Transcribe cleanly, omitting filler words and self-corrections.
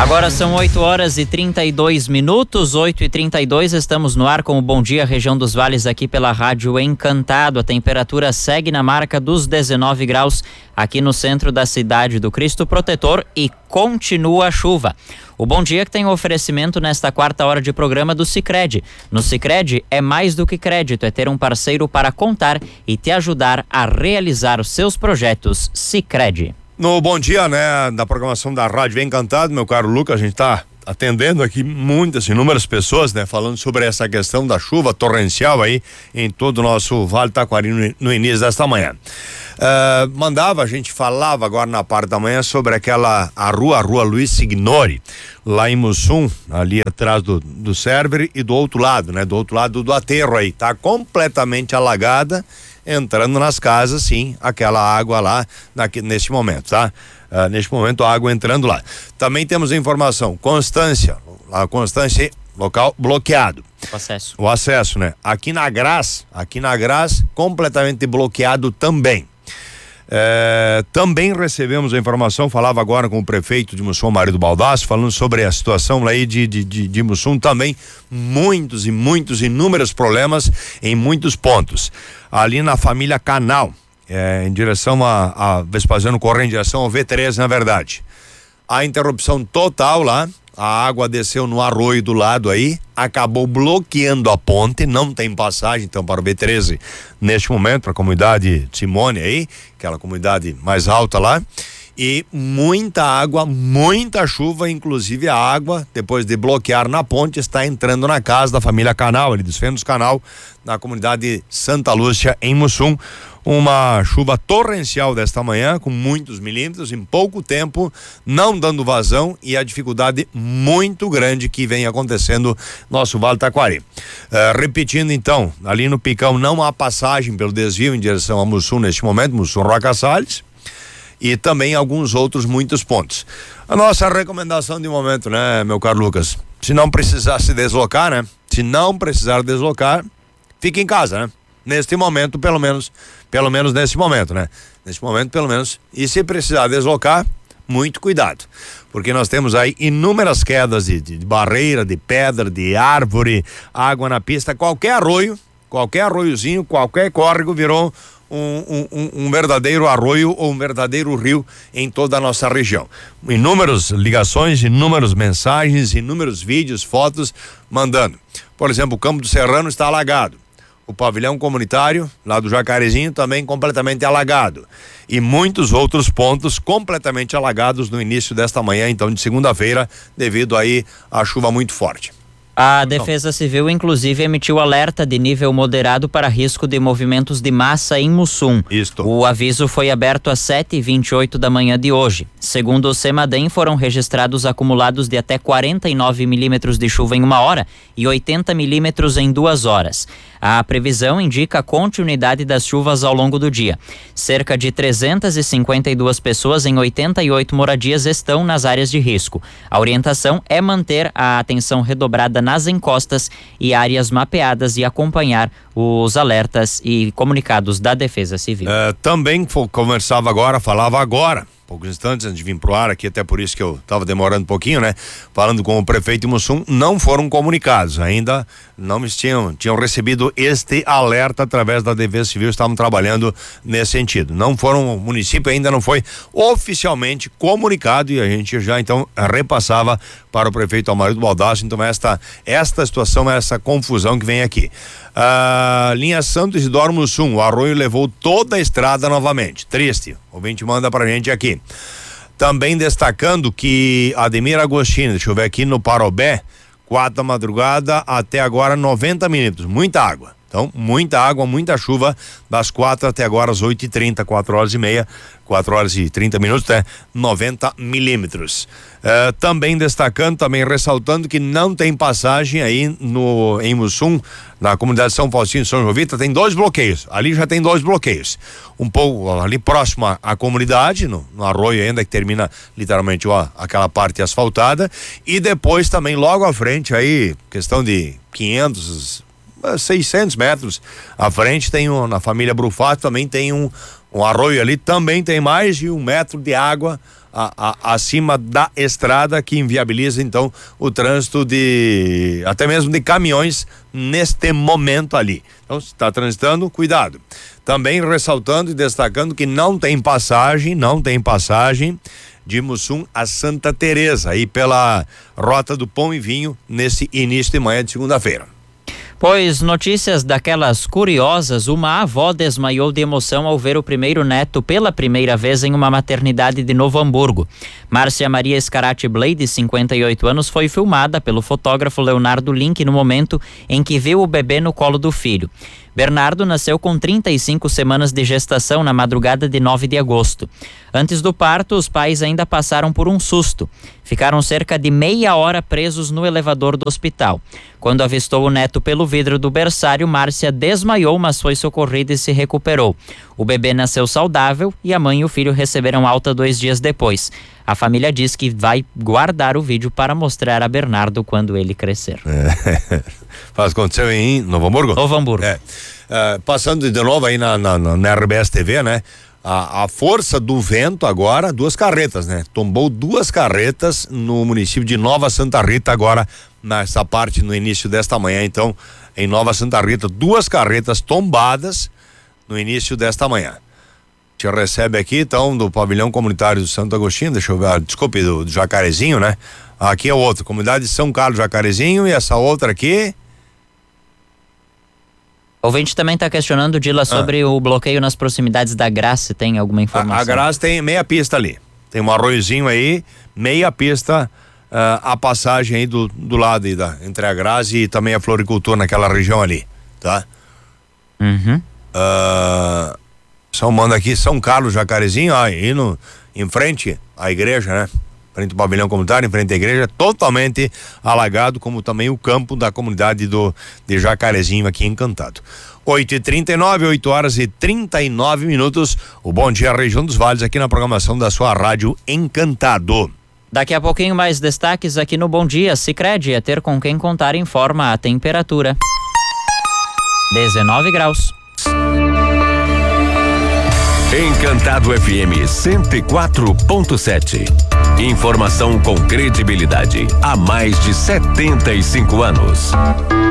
Agora são 8h32, 8h32, estamos no ar com o Bom Dia Região dos Vales aqui pela Rádio Encantado. A temperatura segue na marca dos 19 graus aqui no centro da cidade do Cristo Protetor e continua a chuva. O Bom Dia que tem um oferecimento nesta quarta hora de programa do Sicredi. No Sicredi é mais do que crédito, é ter um parceiro para contar e te ajudar a realizar os seus projetos. Sicredi. No Bom Dia, né, da programação da Rádio Encantado, meu caro Lucas, a gente tá atendendo aqui muitas, inúmeras pessoas, né, falando sobre essa questão da chuva torrencial aí em todo o nosso Vale Taquari no início desta manhã. A gente falava agora na parte da manhã sobre a rua Luiz Signori, lá em Mussum, ali atrás do server e do outro lado, né, do outro lado do aterro aí, tá completamente alagada, entrando nas casas, sim, aquela água lá neste momento, tá? Neste momento a água entrando lá. Também temos a informação, Constância, local bloqueado. O acesso, né? Aqui na Graz, completamente bloqueado também. Também recebemos a informação, falava agora com o prefeito de Mussum, Marido Baldasso, falando sobre a situação lá aí de Mussum também, inúmeros problemas em muitos pontos. Ali na família Canal, em direção a Vespasiano Corrêa, em direção ao V13, na verdade. A interrupção total lá, a água desceu no arroio do lado aí, acabou bloqueando a ponte, não tem passagem então para o B13 neste momento, para a comunidade Simone aí, aquela comunidade mais alta lá, e muita água, muita chuva, inclusive a água, depois de bloquear na ponte, está entrando na casa da família Canal, ali dos Fendos Canal, na comunidade Santa Lúcia, em Mussum. Uma chuva torrencial desta manhã, com muitos milímetros, em pouco tempo, não dando vazão, e a dificuldade muito grande que vem acontecendo no nosso Vale Taquari. Repetindo então, ali no Picão não há passagem pelo desvio em direção a Mussum neste momento, Mussum Roca Salles, e também alguns outros muitos pontos. A nossa recomendação de momento, né, meu caro Lucas, se não precisar se deslocar, né, fique em casa, né, neste momento, pelo menos nesse momento, né? Nesse momento, pelo menos. E se precisar deslocar, muito cuidado. Porque nós temos aí inúmeras quedas de barreira, de pedra, de árvore, água na pista, qualquer arroiozinho, qualquer córrego virou um verdadeiro arroio ou um verdadeiro rio em toda a nossa região. Inúmeras ligações, inúmeras mensagens, inúmeros vídeos, fotos mandando. Por exemplo, o Campo do Serrano está alagado. O pavilhão comunitário, lá do Jacarezinho, também completamente alagado. E muitos outros pontos completamente alagados no início desta manhã, então de segunda-feira, devido aí à chuva muito forte. A Defesa Civil, inclusive, emitiu alerta de nível moderado para risco de movimentos de massa em Mussum. O aviso foi aberto às 7h28 da manhã de hoje. Segundo o CEMADEM, foram registrados acumulados de até 49 milímetros de chuva em 1 hora e 80 milímetros em 2 horas. A previsão indica a continuidade das chuvas ao longo do dia. Cerca de 352 pessoas em 88 moradias estão nas áreas de risco. A orientação é manter a atenção redobrada nas encostas e áreas mapeadas e acompanhar os alertas e comunicados da Defesa Civil. Também falava agora, poucos instantes antes de vir pro ar aqui, até por isso que eu estava demorando um pouquinho, né? Falando com o prefeito de Mussum, não foram comunicados, ainda não tinham recebido este alerta através da Defesa Civil, estavam trabalhando nesse sentido. O município ainda não foi oficialmente comunicado e a gente já então repassava para o prefeito Almarido Baldasso, então esta situação, essa confusão que vem aqui. Linha Santo Isidoro Mussum, o arroio levou toda a estrada novamente, triste, o ouvinte manda pra gente aqui. Também destacando que Ademir Agostini, deixa eu ver aqui no Parobé, 4 da madrugada até agora 90 milímetros, muita água. Então, muita água, muita chuva, das 4 até agora às 8h30, 4 horas e 30 minutos, 90 milímetros. Também destacando, também ressaltando que não tem passagem aí em Mussum, na comunidade São Faustino e São Jovita, tem 2 bloqueios. Ali já tem 2 bloqueios. Um pouco ali próximo à comunidade, no arroio ainda, que termina literalmente aquela parte asfaltada. E depois também logo à frente aí, questão de 600 metros à frente, na família Brufato também tem um arroio ali, também tem mais de 1 metro de água acima da estrada, que inviabiliza então o trânsito até mesmo de caminhões neste momento ali. Então, se está transitando, cuidado. Também ressaltando e destacando que não tem passagem de Mussum a Santa Teresa, aí pela Rota do Pão e Vinho, nesse início de manhã de segunda-feira. Pois notícias daquelas curiosas, uma avó desmaiou de emoção ao ver o primeiro neto pela primeira vez em uma maternidade de Novo Hamburgo. Márcia Maria Scarati Blade, 58 anos, foi filmada pelo fotógrafo Leonardo Link no momento em que viu o bebê no colo do filho. Bernardo nasceu com 35 semanas de gestação na madrugada de 9 de agosto. Antes do parto, os pais ainda passaram por um susto. Ficaram cerca de meia hora presos no elevador do hospital. Quando avistou o neto pelo vidro do berçário, Márcia desmaiou, mas foi socorrida e se recuperou. O bebê nasceu saudável e a mãe e o filho receberam alta 2 dias depois. A família diz que vai guardar o vídeo para mostrar a Bernardo quando ele crescer. Aconteceu em Novo Hamburgo? Novo Hamburgo. Passando de novo aí na RBS TV, né? A força do vento agora, 2 carretas, né? Tombou 2 carretas no município de Nova Santa Rita agora, nessa parte no início desta manhã. Então, em Nova Santa Rita, 2 carretas tombadas no início desta manhã. Te recebe aqui, então, do pavilhão comunitário do Santo Agostinho, deixa eu ver, desculpe, do Jacarezinho, né? Aqui é outra, comunidade de São Carlos Jacarezinho, e essa outra aqui... O ouvinte também está questionando, Dila, sobre o bloqueio nas proximidades da Graça. Tem alguma informação? A Graça tem meia pista ali. Tem um arroiozinho aí, meia pista, a passagem aí do lado aí entre a Graça e também a floricultura naquela região ali, tá? Uhum. São manda aqui, São Carlos Jacarezinho, aí em frente à igreja, né? Frente ao pavilhão comunitário, em frente à igreja, totalmente alagado, como também o campo da comunidade de Jacarezinho aqui em Encantado. 8h39, 8h39, o Bom Dia Região dos Vales aqui na programação da sua rádio Encantado. Daqui a pouquinho mais destaques aqui no Bom Dia. Sicredi, é ter com quem contar, informa a temperatura. 19 graus. Encantado FM 104.7. Informação com credibilidade há mais de 75 anos.